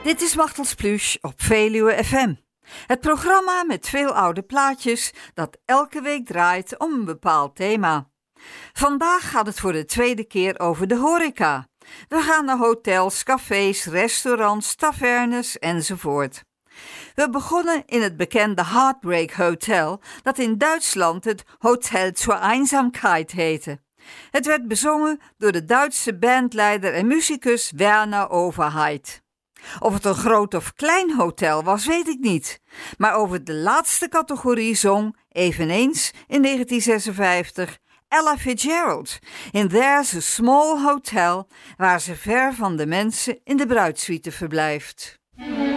Dit is Machtels Plush op Veluwe FM. Het programma met veel oude plaatjes dat elke week draait om een bepaald thema. Vandaag gaat het voor de tweede keer over de horeca. We gaan naar hotels, cafés, restaurants, tavernes enzovoort. We begonnen in het bekende Heartbreak Hotel, dat in Duitsland het Hotel zur Einsamkeit heette. Het werd bezongen door de Duitse bandleider en muzikus Werner Overheid. Of het een groot of klein hotel was, weet ik niet. Maar over de laatste categorie zong, eveneens in 1956, Ella Fitzgerald in There's a Small Hotel, waar ze ver van de mensen in de bruidssuite verblijft.